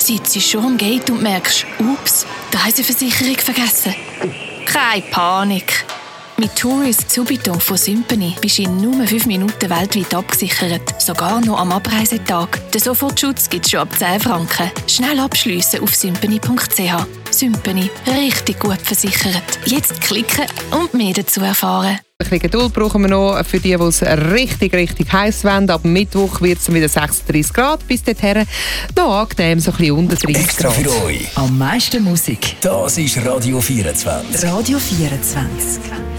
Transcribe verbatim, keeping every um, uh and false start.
sitzt schon am Gate und merkst, ups, die Reiseversicherung vergessen. Keine Panik. Mit Tourist Subito von Sympany bist du in nur fünf Minuten weltweit abgesichert. Sogar noch am Abreisetag. Den Sofortschutz gibt es schon ab zehn Franken. Schnell abschliessen auf sympany punkt c h. Sympany. Richtig gut versichert. Jetzt klicken und mehr dazu erfahren. Ein bisschen Geduld brauchen wir noch für die, die es richtig, richtig heiß wollen. Ab Mittwoch wird es wieder sechsunddreißig Grad. Bis dahin noch angenehm, so ein bisschen unter dreißig Extra Grad. für euch. Am meisten Musik. Das ist Radio vierundzwanzig. Radio vierundzwanzig.